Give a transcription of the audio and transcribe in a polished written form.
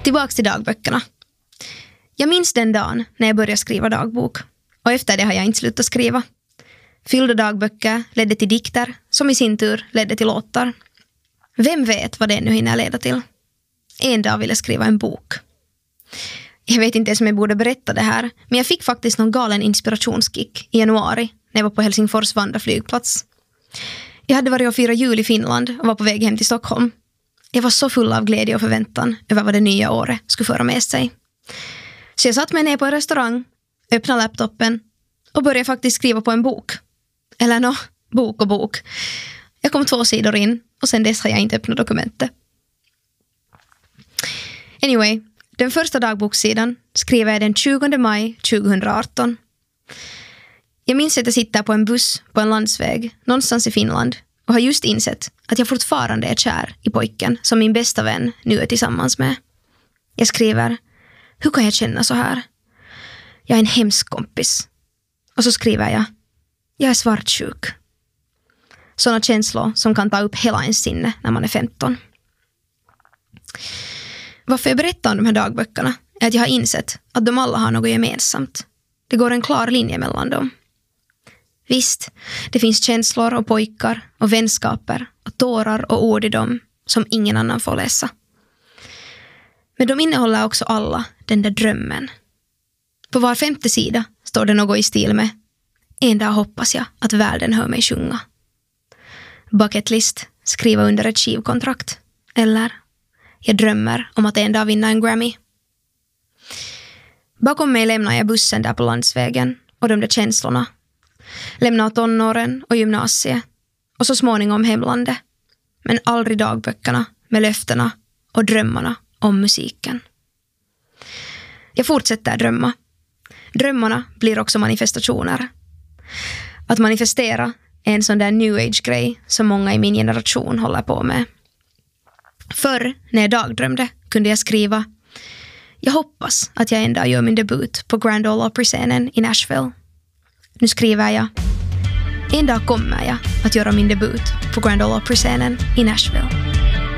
Tillbaks till dagböckerna. Jag minns den dagen när jag började skriva dagbok. Och efter det har jag inte slutat skriva. Fyllda dagböcker ledde till dikter som i sin tur ledde till låtar. Vem vet vad det nu hinner leda till? En dag ville jag skriva en bok. Jag vet inte ens om jag borde berätta det här, men jag fick faktiskt någon galen inspirationskick i januari när jag var på Helsingfors Vandraflygplats. Jag hade varit och firat jul i Finland och var på väg hem till Stockholm. Jag var så full av glädje och förväntan över vad det nya året skulle föra med sig. Så jag satt mig ner på en restaurang, öppnade laptopen och började faktiskt skriva på en bok. Eller bok och bok. Jag kom 2 sidor in och sen dess har jag inte öppnat dokumentet. Anyway, den första dagbokssidan skriver jag den 20 maj 2018. Jag minns att jag sitter på en buss på en landsväg någonstans i Finland och har just insett att jag fortfarande är kär i pojken som min bästa vän nu är tillsammans med. Jag skriver: hur kan jag känna så här? Jag är en hemsk kompis. Och så skriver jag är svartsjuk. Sådana känslor som kan ta upp hela ens sinne när man är 15. Varför jag berättar om de här dagböckerna är att jag har insett att de alla har något gemensamt. Det går en klar linje mellan dem. Visst, det finns känslor och pojkar och vänskaper och tårar och ord i dem som ingen annan får läsa. Men de innehåller också alla den där drömmen. På var 5:e sida står det något i stil med: en dag hoppas jag att världen hör mig sjunga. Bucketlist, skriva under ett skivkontrakt. Eller: jag drömmer om att en dag vinna en Grammy. Bakom mig lämnar jag bussen där på landsvägen och de där känslorna. Lämnar tonåren och gymnasiet och så småningom hemlandet. Men aldrig dagböckerna med löftena och drömmarna om musiken. Jag fortsätter drömma. Drömmarna blir också manifestationer. Att manifestera är en sån där new age-grej som många i min generation håller på med. Förr, när jag dagdrömde, kunde jag skriva: jag hoppas att jag en dag gör min debut på Grand Ole Opry-scenen i Nashville. Nu skriver jag: en dag kommer jag att göra min debut på Grand Ole Opry-scenen i Nashville.